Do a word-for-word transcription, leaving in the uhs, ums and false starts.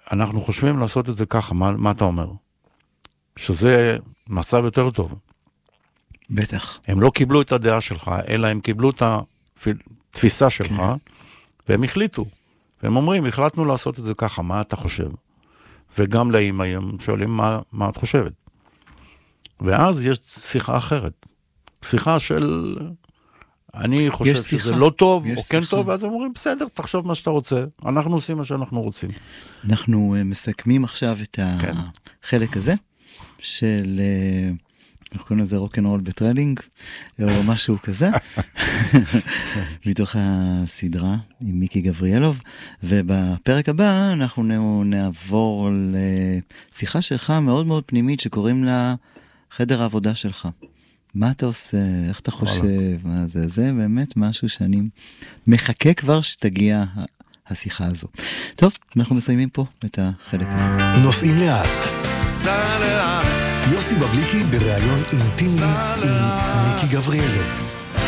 אנחנו חושבים לעשות את זה ככה, מה, מה אתה אומר? שזה מצב יותר טוב. בטח. הם לא קיבלו את הדעה שלך, אלא הם קיבלו את התפיסה שלך, כן. והם החליטו. והם אומרים, החלטנו לעשות את זה ככה, מה אתה חושב? וגם לאמא הם שואלים מה, מה את חושבת. ואז יש שיחה אחרת. שיחה של... אני חושב שזה לא טוב, או כן טוב, ואז הם אומרים, בסדר, תחשוב מה שאתה רוצה. אנחנו עושים מה שאנחנו רוצים. אנחנו מסכמים עכשיו את החלק הזה, של... אנחנו קוראים לזה רוק'נ'רול בטרנינג, או משהו כזה, מתוך הסדרה עם מיקי גבריאלוב, ובפרק הבא אנחנו נעבור לשיחה שלך מאוד מאוד פנימית, שקוראים לה חדר העבודה שלך. מה אתה עושה? איך אתה חושב? מה זה? זה באמת משהו שאני מחכה כבר שתגיע השיחה הזו. טוב, אנחנו מסיימים פה את החלק הזה. נוסעים לאט. סע לאט. יוסי בבליקי בריאיון אינטימי עם מיקי גבריאלוב.